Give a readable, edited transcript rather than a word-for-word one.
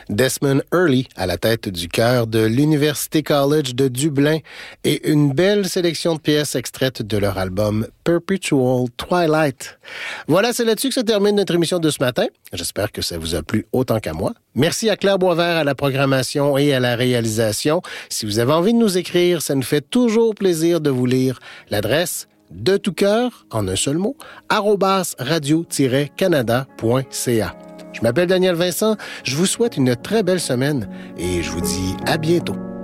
Desmond Hurley à la tête du chœur de l'University College de Dublin et une belle sélection de pièces extraites de leur album Perpetual Twilight. Voilà, c'est là-dessus que se termine notre émission de ce matin. J'espère que ça vous a plu autant qu'à moi. Merci à Claire Boisvert à la programmation et à la réalisation. Si vous avez envie de nous écrire, ça nous fait toujours plaisir de vous lire. L'adresse de tout cœur, en un seul mot, @radio-canada.ca. Je m'appelle Daniel Vincent, je vous souhaite une très belle semaine et je vous dis à bientôt.